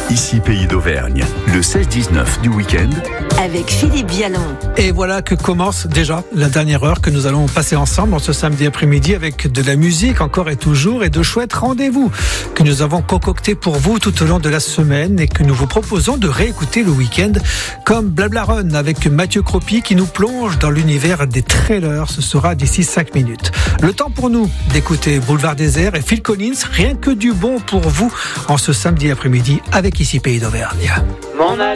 Ici Pays d'Auvergne, le 16-19 du week-end. Avec Philippe Vialon. Et voilà que commence déjà la dernière heure que nous allons passer ensemble en ce samedi après-midi avec de la musique encore et toujours et de chouettes rendez-vous que nous avons concoctés pour vous tout au long de la semaine et que nous vous proposons de réécouter le week-end comme Blabla Run avec Mathieu Cropi qui nous plonge dans l'univers des trailers. Ce sera d'ici 5 minutes. Le temps pour nous d'écouter Boulevard Désert et Phil Collins, rien que du bon pour vous en ce samedi après-midi avec Ici Pays d'Auvergne. Mon